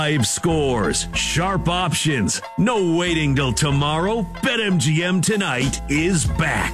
Live scores, sharp options, no waiting till tomorrow. BetMGM tonight is back.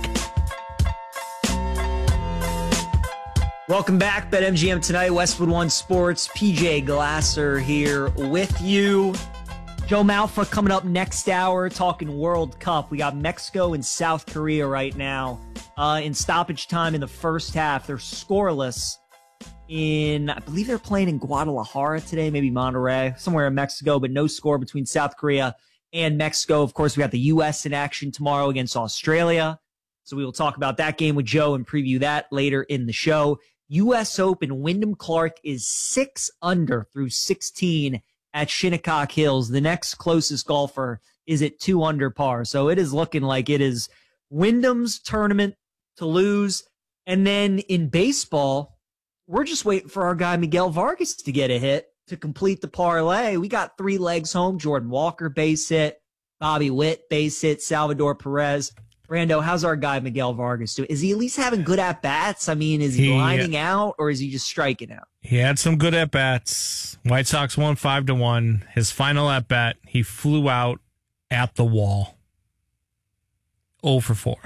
Welcome back, BetMGM tonight. Westwood One Sports. PJ Glasser here with you. Joe Malfa coming up next hour, talking World Cup. We got Mexico and South Korea right now in stoppage time in the first half. They're scoreless I believe they're playing in Guadalajara today, maybe Monterrey, somewhere in Mexico, but no score between South Korea and Mexico. Of course, we got the U.S. in action tomorrow against Australia. So we will talk about that game with Joe and preview that later in the show. U.S. Open, Wyndham Clark is 6 under through 16 at Shinnecock Hills. The next closest golfer is at 2 under par. So it is looking like it is Wyndham's tournament to lose. And then in baseball, we're just waiting for our guy Miguel Vargas to get a hit to complete the parlay. We got 3 legs home. Jordan Walker base hit, Bobby Witt base hit, Salvador Perez. Brando, how's our guy Miguel Vargas doing? Is he at least having good at-bats? I mean, is he lining out or is he just striking out? He had some good at-bats. White Sox won 5-1. His final at-bat, he flew out at the wall. 0 for 4.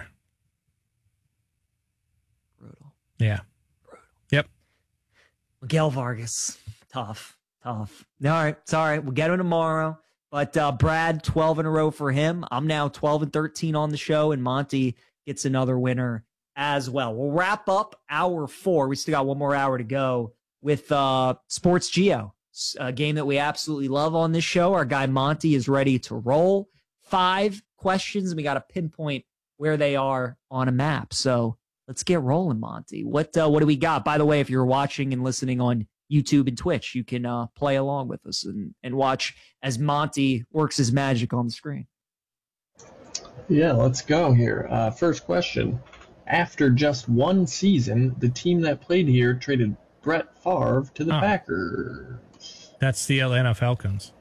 Brutal. Yeah. Brutal. Yep. Miguel Vargas. Tough. All right. It's all right. We'll get him tomorrow. But Brad, 12 in a row for him. I'm now 12 and 13 on the show, and Monty gets another winner as well. We'll wrap up hour 4. We still got one more hour to go with Sports Geo, a game that we absolutely love on this show. Our guy Monty is ready to roll. 5 questions, and we got to pinpoint where they are on a map. So let's get rolling, Monty. What do we got? By the way, if you're watching and listening on YouTube and Twitch, you can play along with us and watch as Monty works his magic on the screen. Yeah, let's go here. First question. After just one season, the team that played here traded Brett Favre to the Packers. That's the Atlanta Falcons.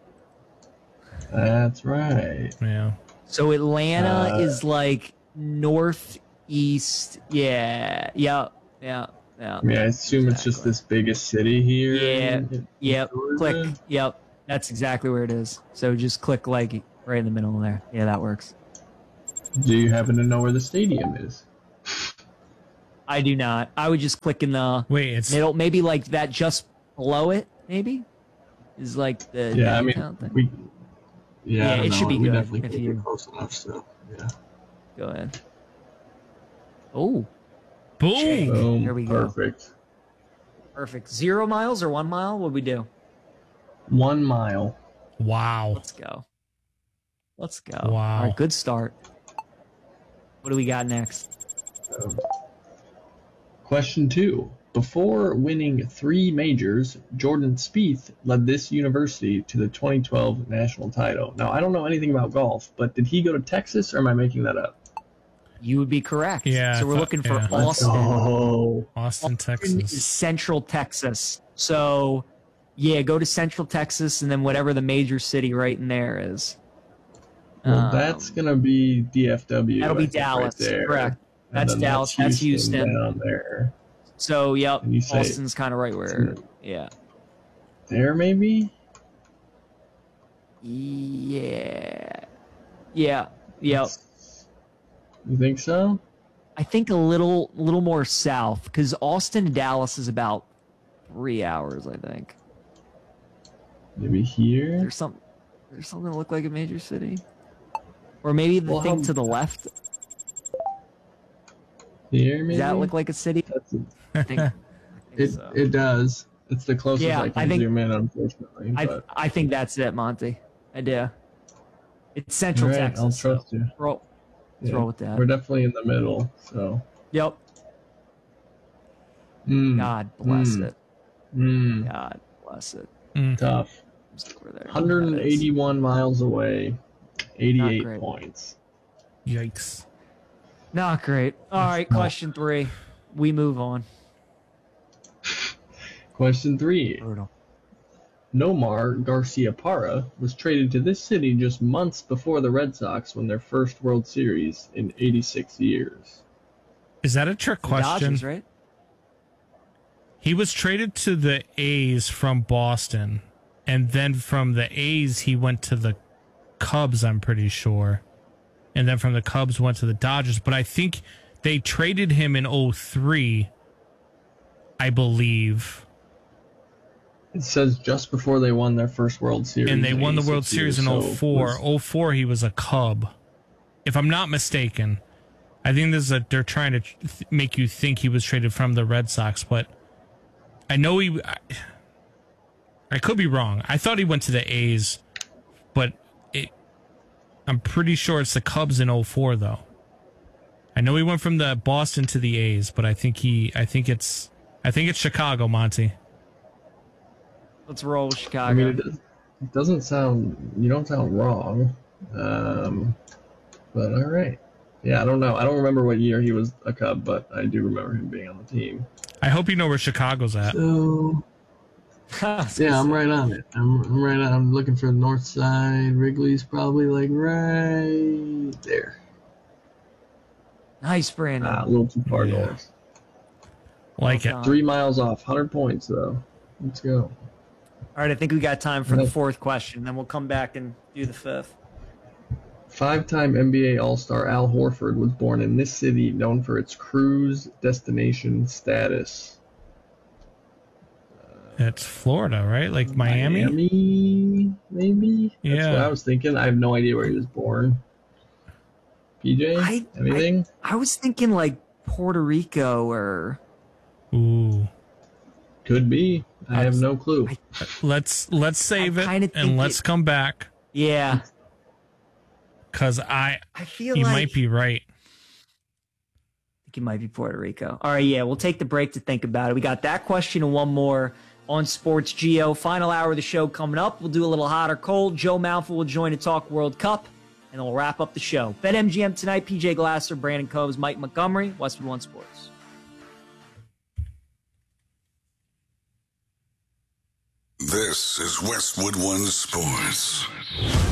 That's right. Yeah. So Atlanta is like northeast. Yeah. I mean, I assume it's just this biggest city here. Yeah. Yep. Click. Yep. That's exactly where it is. So just click like right in the middle there. Yeah, that works. Do you happen to know where the stadium is? I do not. I would just click in the middle, maybe like that just below it, maybe? Is like the thing. It should be we good definitely if think you we're close enough, so yeah. Go ahead. Oh. Boom. There we go. Perfect. 0 miles or 1 mile? What'd we do? 1 mile. Wow. Let's go. Wow. All right, good start. What do we got next? Question 2. Before winning 3 majors, Jordan Spieth led this university to the 2012 national title. Now, I don't know anything about golf, but did he go to Texas, or am I making that up? You would be correct. Yeah. So we're looking for Austin. Austin, Texas. Is Central Texas. So, yeah, go to Central Texas and then whatever the major city right in there is. Well, that's going to be DFW. That'll be Dallas. Right there. Correct. That's Dallas. That's Houston. Down there. So, yep, Austin's kind of right where, yeah. There, maybe? Yeah. Yep. You think so? I think a little more south, because Austin to Dallas is about 3 hours, I think. Maybe here? There's something that look like a major city. Or maybe the thing to the left. Here, maybe? Does that look like a city? I think so. It does. It's the closest I can zoom in, unfortunately. I think that's it, Monty. I do. It's Central Texas. I'll trust you. Let's roll with that. We're definitely in the middle, so. Yep. God bless it. God bless it. Tough. 181 miles away, 88 points. Yikes. Not great. All right, question 3. We move on. Question 3. Brutal. Nomar Garciaparra was traded to this city just months before the Red Sox won their first World Series in 86 years. Is that a trick question? Dodgers, right? He was traded to the A's from Boston, And then from the A's, he went to the Cubs, I'm pretty sure. And then from the Cubs, went to the Dodgers. But I think they traded him in 2003, I believe. It says just before they won their first World Series. And they won the 86 World Series in years, 2004. so 04, he was a Cub. If I'm not mistaken. I think this is they're trying to make you think he was traded from the Red Sox, but I know I could be wrong. I thought he went to the A's, but I'm pretty sure it's the Cubs in 2004, though. I know he went from the Boston to the A's, but I think it's Chicago, Monty. Let's roll with Chicago. I mean, it doesn't sound. You don't sound wrong. But all right. Yeah, I don't know. I don't remember what year he was a Cub, but I do remember him being on the team. I hope you know where Chicago's at. So, yeah, I'm right on it. I'm right on. I'm looking for the north side. Wrigley's probably like right there. Nice, Brandon. A little too far north. Like Well it. done. 3 miles off. 100 points though. Let's go. All right, I think we got time for the fourth question, then we'll come back and do the fifth. 5-time NBA All-Star Al Horford was born in this city, known for its cruise destination status. It's Florida, right? Like Miami? Maybe? That's Yeah. what I was thinking. I have no idea where he was born. PJ? Anything? I was thinking like Puerto Rico or Ooh. Could be. I have no clue. Let's save I it kinda and think let's it- come back yeah. because I feel he like might be right. I think it might be Puerto Rico. All right, yeah, we'll take the break to think about it. We got that question and one more on Sports Geo. Final hour of the show coming up. We'll do a little hot or cold. Joe Malfa will join to talk World Cup, and then we'll wrap up the show. BetMGM tonight, PJ Glasser, Brandon Combs, Mike Montgomery, Westwood One Sports. This is Westwood One Sports.